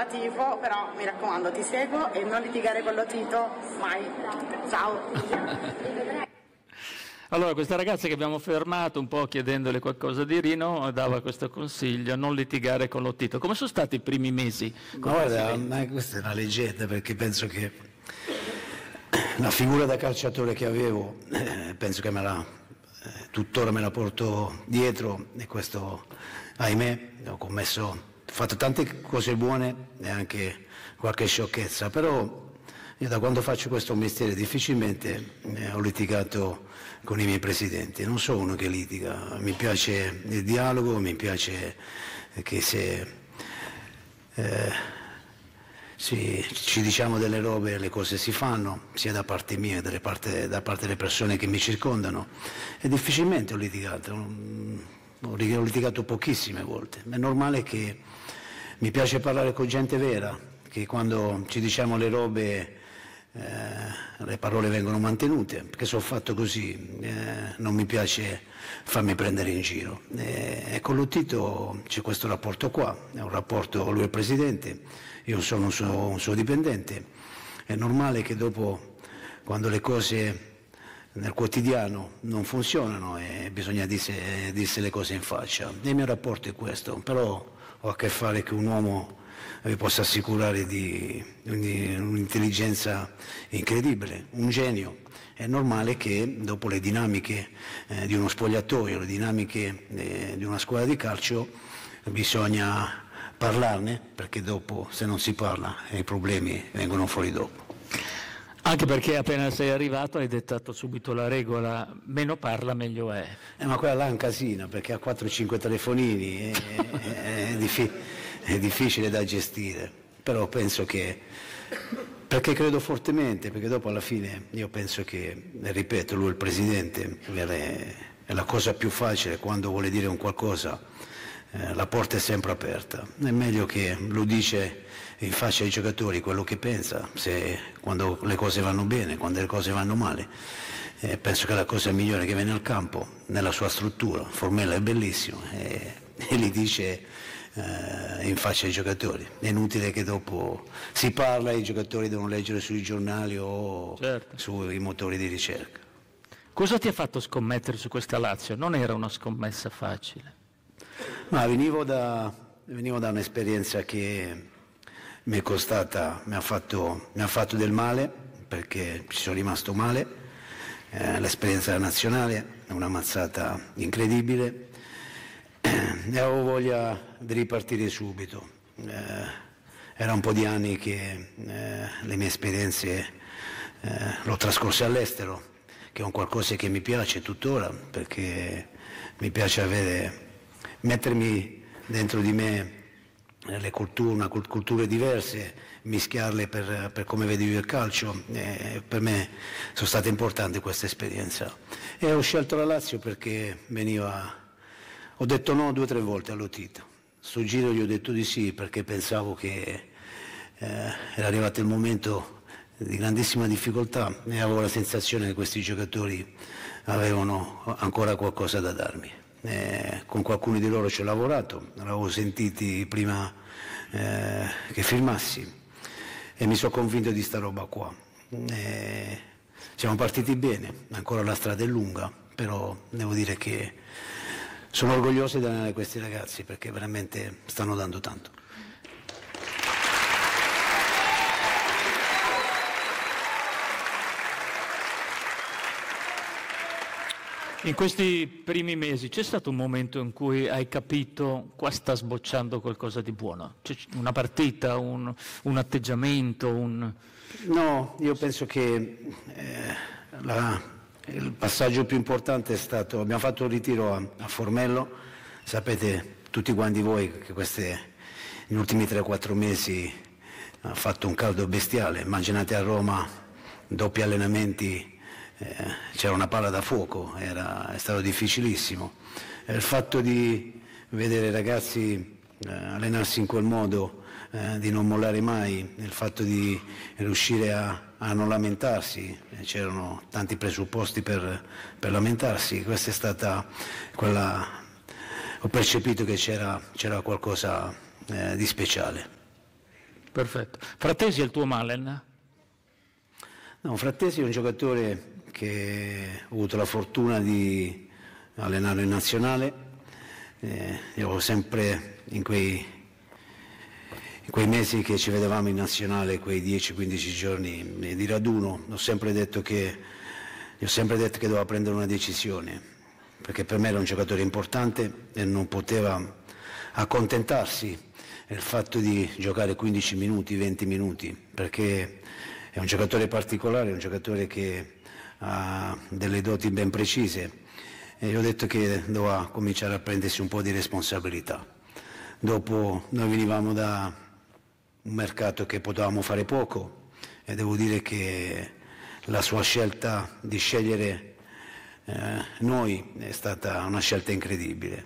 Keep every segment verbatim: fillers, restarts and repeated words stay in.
la tifo, però mi raccomando, ti seguo e non litigare con lo Tito mai. Ciao. Allora, questa ragazza che abbiamo fermato un po' chiedendole qualcosa di Rino dava questo consiglio: non litigare con lo Tito. Come sono stati i primi mesi? Ma guarda, ma questa è una leggenda, perché penso che la figura da calciatore che avevo, eh, penso che me la, eh, tuttora me la porto dietro, e questo, ahimè, ho commesso, ho fatto tante cose buone e anche qualche sciocchezza, però io da quando faccio questo mestiere difficilmente eh, ho litigato con i miei presidenti. Non sono uno che litiga, mi piace il dialogo, mi piace che se eh, si, ci diciamo delle robe, le cose si fanno, sia da parte mia che parte, da parte delle persone che mi circondano, e difficilmente ho litigato, ho litigato pochissime volte. È normale che mi piace parlare con gente vera, che quando ci diciamo le robe Eh, le parole vengono mantenute, perché sono fatto così, eh, non mi piace farmi prendere in giro. E, e con Lotito c'è questo rapporto qua, è un rapporto, lui è il presidente, io sono un suo, un suo dipendente, è normale che dopo, quando le cose nel quotidiano non funzionano, e bisogna dirsi, dirsi le cose in faccia. Il mio rapporto è questo, però ho a che fare con un uomo, vi posso assicurare, di, di un'intelligenza incredibile, un genio. È normale che dopo le dinamiche eh, di uno spogliatoio, le dinamiche eh, di una squadra di calcio, bisogna parlarne, perché dopo, se non si parla, i problemi vengono fuori dopo. Anche perché appena sei arrivato hai dettato subito la regola: meno parla meglio è. Eh, ma quella là è un casino, perché ha quattro cinque telefonini, è, è, è difficile. È difficile da gestire, però penso che, perché credo fortemente, perché dopo alla fine io penso che, ripeto, lui è il presidente, è la cosa più facile quando vuole dire un qualcosa, eh, la porta è sempre aperta, è meglio che lo dice in faccia ai giocatori quello che pensa, se, quando le cose vanno bene, quando le cose vanno male. Eh, penso che la cosa migliore che viene al campo, nella sua struttura, Formella è bellissimo, e, e gli dice Uh, in faccia ai giocatori. È inutile che dopo si parla e i giocatori devono leggere sui giornali o certo. sui motori di ricerca. Cosa ti ha fatto scommettere su questa Lazio? Non era una scommessa facile. Ma venivo da, venivo da un'esperienza che mi è costata, mi ha fatto, mi ha fatto del male, perché ci sono rimasto male. Eh, l'esperienza nazionale è una mazzata incredibile. Ne avevo voglia di ripartire subito, eh, era un po' di anni che eh, le mie esperienze eh, l'ho trascorse all'estero, che è un qualcosa che mi piace tuttora, perché mi piace avere, mettermi dentro di me le culture, una, culture diverse, mischiarle per, per come vedo io il calcio, eh, per me sono state importanti questa esperienza. E ho scelto la Lazio perché veniva... Ho detto no due o tre volte allo Tito. Sul giro gli ho detto di sì, perché pensavo che eh, era arrivato il momento di grandissima difficoltà e avevo la sensazione che questi giocatori avevano ancora qualcosa da darmi. Eh, con qualcuno di loro ci ho lavorato, l'avevo sentiti prima eh, che firmassi, e mi sono convinto di sta roba qua. Eh, siamo partiti bene, ancora la strada è lunga, però devo dire che sono orgoglioso di allenare questi ragazzi, perché veramente stanno dando tanto. In questi primi mesi c'è stato un momento in cui hai capito qua sta sbocciando qualcosa di buono? C'è una partita, un, un atteggiamento? Un... No, io penso che eh, la... il passaggio più importante è stato, abbiamo fatto un ritiro a, a Formello, sapete tutti quanti voi che queste, negli ultimi tre quattro mesi ha fatto un caldo bestiale, immaginate a Roma, doppi allenamenti, eh, c'era una palla da fuoco, era, è stato difficilissimo. E il fatto di vedere i ragazzi eh, allenarsi in quel modo, eh, di non mollare mai, il fatto di riuscire a a non lamentarsi, c'erano tanti presupposti per, per lamentarsi, questa è stata quella, ho percepito che c'era, c'era qualcosa eh, di speciale. Perfetto. Frattesi è il tuo Malen? No, Frattesi è un giocatore che ho avuto la fortuna di allenare in nazionale, eh, io sempre in quei, in quei mesi che ci vedevamo in nazionale, quei dieci quindici giorni di raduno, ho sempre detto che, ho sempre detto che doveva prendere una decisione, perché per me era un giocatore importante e non poteva accontentarsi del fatto di giocare quindici minuti, venti minuti, perché è un giocatore particolare, è un giocatore che ha delle doti ben precise e io ho detto che doveva cominciare a prendersi un po' di responsabilità. Dopo noi venivamo da un mercato che potevamo fare poco e devo dire che la sua scelta di scegliere eh, noi è stata una scelta incredibile.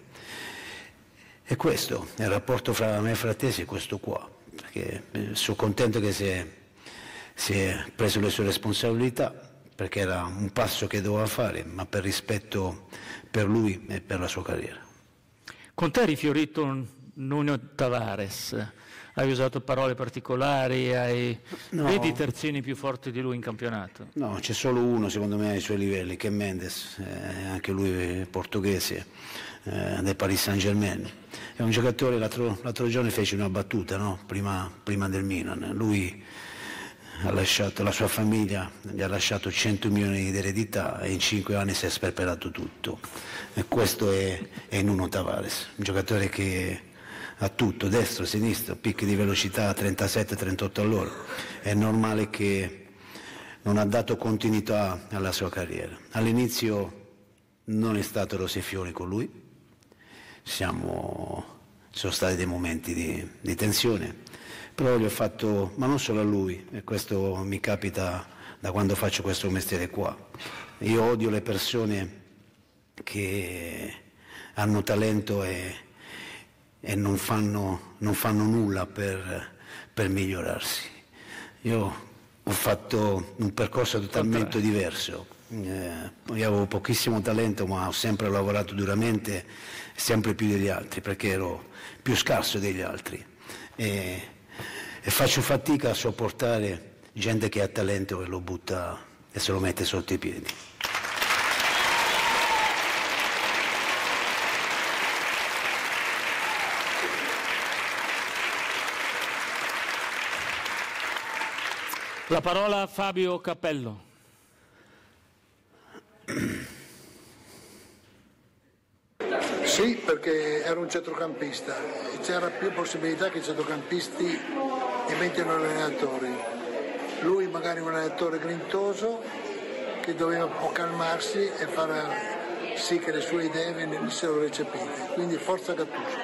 E questo, il rapporto fra me e Frattesi è questo qua, perché sono contento che si è, si è preso le sue responsabilità, perché era un passo che doveva fare, ma per rispetto per lui e per la sua carriera. Con te è rifiorito Nuno Tavares, hai usato parole particolari, hai... No. vedi i terzini più forti di lui in campionato? No, c'è solo uno secondo me ai suoi livelli, che è Mendes, eh, anche lui è portoghese, eh, del Paris Saint-Germain. È un giocatore, l'altro, l'altro giorno fece una battuta, no? prima, prima del Milan, lui ha lasciato, la sua famiglia gli ha lasciato cento milioni di eredità e in cinque anni si è sperperato tutto. E questo è, è Nuno Tavares, un giocatore che ha tutto, destro, sinistro, picchi di velocità trentasette trentotto all'ora. È normale che non ha dato continuità alla sua carriera. All'inizio non è stato rose e fiori con lui, Siamo, sono stati dei momenti di, di tensione, però gli ho fatto, ma non solo a lui, e questo mi capita da quando faccio questo mestiere qua. Io odio le persone che hanno talento e, e non, fanno, non fanno nulla per, per migliorarsi. Io ho fatto un percorso totalmente diverso. Eh, io avevo pochissimo talento, ma ho sempre lavorato duramente, sempre più degli altri, perché ero più scarso degli altri. E, e faccio fatica a sopportare gente che ha talento e lo butta e se lo mette sotto i piedi. La parola a Fabio Capello. Sì, perché era un centrocampista e c'era più possibilità che i centrocampisti diventino allenatori. Lui magari un allenatore grintoso che doveva un po' calmarsi e fare sì che le sue idee venissero recepite. Quindi forza Gattuso.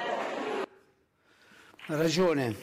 Ha ragione.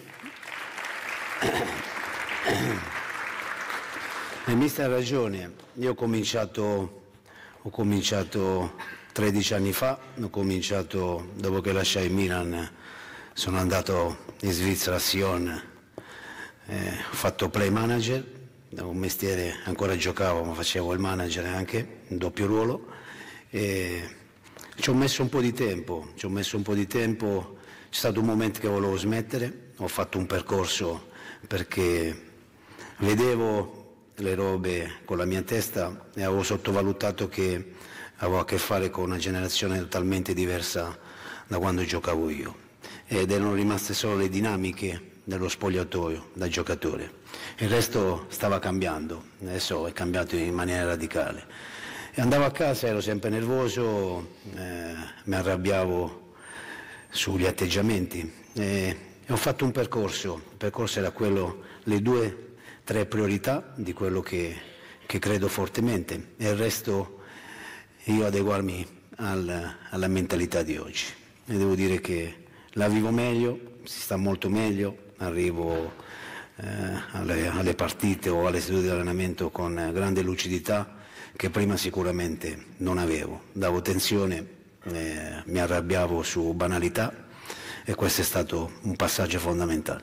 Il mister ha ragione. Io ho cominciato, ho cominciato tredici anni fa, ho cominciato dopo che lasciai il Milan, sono andato in Svizzera a Sion, eh, ho fatto play manager, un mestiere, ancora giocavo ma facevo il manager anche, un doppio ruolo, e ci ho messo un po' di tempo, ci ho messo un po' di tempo, c'è stato un momento che volevo smettere, ho fatto un percorso perché vedevo le robe con la mia testa e avevo sottovalutato che avevo a che fare con una generazione totalmente diversa da quando giocavo io ed erano rimaste solo le dinamiche dello spogliatoio da giocatore. Il resto stava cambiando, adesso è cambiato in maniera radicale. E andavo a casa, ero sempre nervoso, eh, mi arrabbiavo sugli atteggiamenti e, e ho fatto un percorso, il percorso era quello, le due, tre priorità di quello che, che credo fortemente e il resto io adeguarmi al, alla mentalità di oggi e devo dire che la vivo meglio, si sta molto meglio, arrivo eh, alle, alle partite o alle sedute di allenamento con grande lucidità che prima sicuramente non avevo, davo tensione, eh, mi arrabbiavo su banalità e questo è stato un passaggio fondamentale.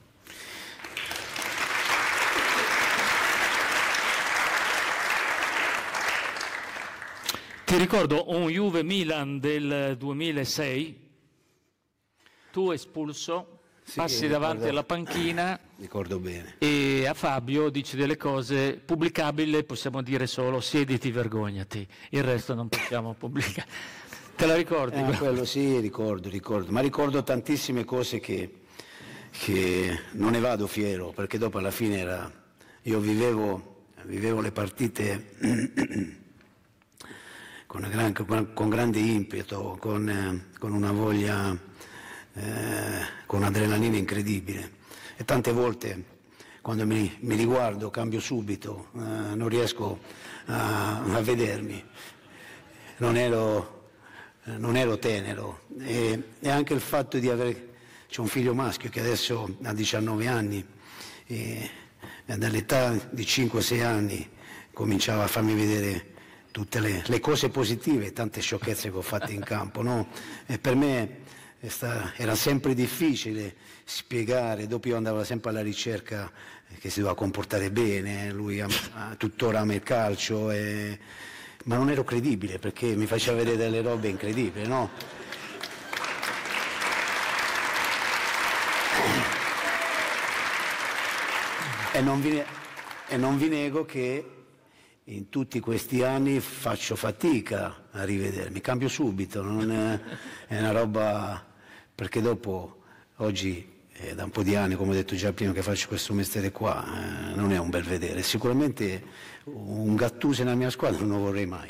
Ti ricordo un Juve Milan del duemilasei, tu espulso, Sì, passi ricordo, davanti alla panchina ricordo bene. e a Fabio dici delle cose pubblicabili, possiamo dire solo siediti, vergognati, il resto non possiamo pubblicare. Te la ricordi? Eh, quello sì, ricordo, ricordo, ma ricordo tantissime cose che, che non ne vado fiero, perché dopo alla fine era, io vivevo, vivevo le partite con, gran, con, con grande impeto, con, eh, con una voglia, eh, con un'adrenalina incredibile, e tante volte quando mi, mi riguardo cambio subito, eh, non riesco a, a vedermi, non ero... non ero tenero, e, e anche il fatto di avere, c'è un figlio maschio che adesso ha diciannove anni, e, e dall'età di cinque sei anni cominciava a farmi vedere tutte le, le cose positive, tante sciocchezze che ho fatto in campo, no? E per me sta, era sempre difficile spiegare, dopo io andavo sempre alla ricerca che si doveva comportare bene, lui ama, tuttora ama il calcio, e, ma non ero credibile perché mi faceva vedere delle robe incredibili, no? E non vi, e non vi nego che in tutti questi anni faccio fatica a rivedermi, cambio subito, non è, è una roba, perché dopo, oggi, eh, da un po' di anni, come ho detto già prima che faccio questo mestiere qua, eh, non è un bel vedere, sicuramente un Gattuso nella mia squadra non lo vorrei mai.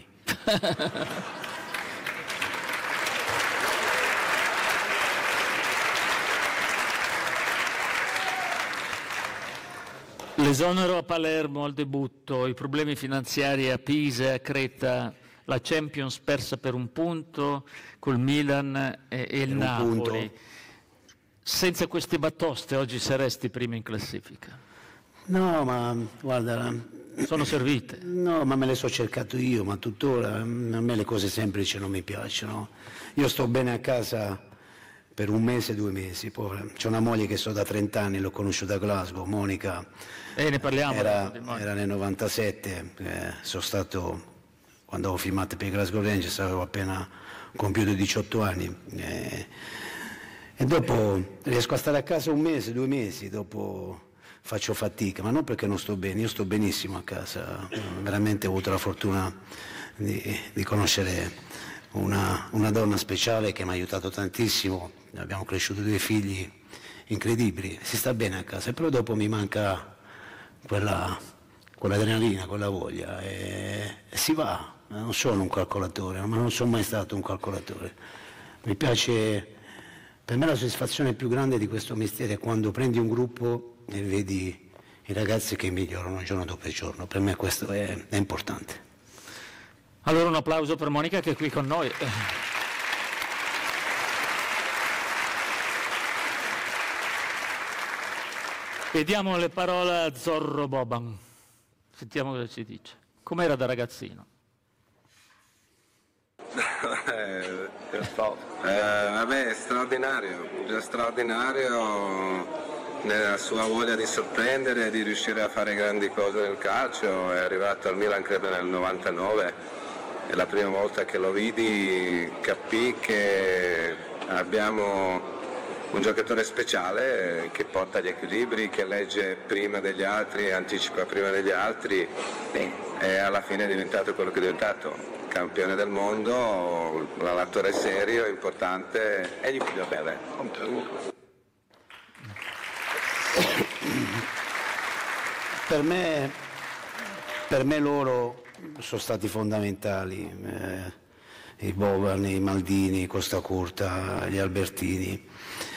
L'esonero a Palermo al debutto, i problemi finanziari a Pisa, a Creta, la Champions persa per un punto col Milan e, e il Napoli. Punto. Senza queste batoste oggi saresti prima in classifica? No, ma guarda... Sono servite? No, ma me le so cercato io, ma tuttora a me le cose semplici non mi piacciono. Io sto bene a casa per un mese, due mesi, poi c'ho una moglie che sto da trenta anni, l'ho conosciuta a Glasgow, Monica. E ne parliamo. Era, era nel novantasette, eh, sono stato, quando ho firmato per i Glasgow Rangers avevo appena compiuto diciotto anni. Eh, e dopo riesco a stare a casa un mese, due mesi, dopo faccio fatica, ma non perché non sto bene, io sto benissimo a casa, veramente ho avuto la fortuna di, di conoscere una, una donna speciale che mi ha aiutato tantissimo, abbiamo cresciuto due figli incredibili, si sta bene a casa, però dopo mi manca quella, quell'adrenalina, quella voglia, e, e si va, non sono un calcolatore, ma non sono mai stato un calcolatore, mi piace, per me la soddisfazione più grande di questo mestiere è quando prendi un gruppo e vedi i ragazzi che migliorano giorno dopo giorno, per me questo è, è importante. Allora un applauso per Monica che è qui con noi. E diamo le parole a Zorro Boban, sentiamo cosa ci dice. Com'era da ragazzino? eh, eh, vabbè, straordinario, straordinario nella sua voglia di sorprendere, di riuscire a fare grandi cose nel calcio. È arrivato al Milan credo nel novantanove e la prima volta che lo vidi capì che abbiamo un giocatore speciale che porta gli equilibri, che legge prima degli altri, anticipa prima degli altri, e alla fine è diventato quello che è diventato, campione del mondo, un attore serio, importante, e gli voglio bene. Per me, per me loro sono stati fondamentali, eh, i Boban, i Maldini, i Costa Curta, gli Albertini,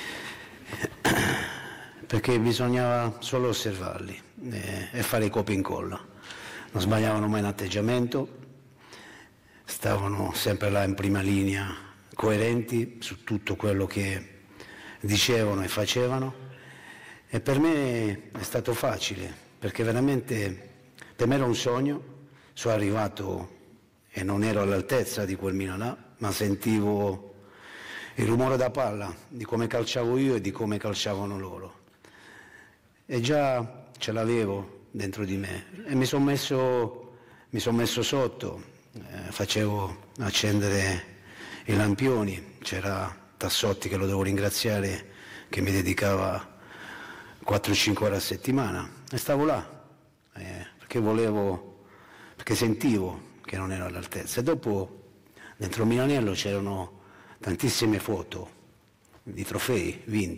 perché bisognava solo osservarli eh, e fare i copia e incolla, non sbagliavano mai in atteggiamento, stavano sempre là in prima linea, coerenti su tutto quello che dicevano e facevano. E per me è stato facile, perché veramente per me era un sogno, sono arrivato e non ero all'altezza di quel Milan là, ma sentivo il rumore da palla, di come calciavo io e di come calciavano loro. E già ce l'avevo dentro di me e mi sono messo, mi son messo sotto, eh, facevo accendere i lampioni, c'era Tassotti che lo devo ringraziare, che mi dedicava quattro cinque ore a settimana e stavo là eh, perché volevo, perché sentivo che non ero all'altezza. E dopo dentro Milanello c'erano tantissime foto di trofei vinti.